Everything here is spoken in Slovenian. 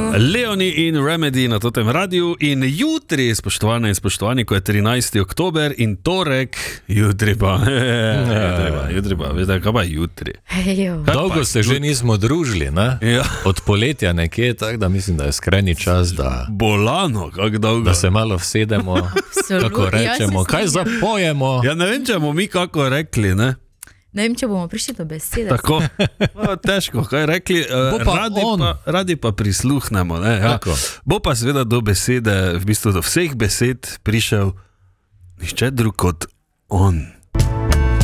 Leoni in Remedy na totem radiju in jutri, spoštovane in spoštovani, ko je 13. oktober in torek, jutri pa, veste, kaj pa jutri? Dolgo se že nismo družili, ne? Ja. Od poletja nekje, tako da mislim, da je skrajni čas, da... Bolano, kako dolgo? Da se malo vsedemo, kako rečemo, kaj zapojemo. Ja, ne vem, če bomo mi kako rekli, ne? Ne vem, če bomo prišli do besede. Tako, težko, kaj rekli, radi pa prisluhnemo. Ne? Ja. Bo pa seveda do besede, v bistvu do vseh besed prišel nišče drug kot on.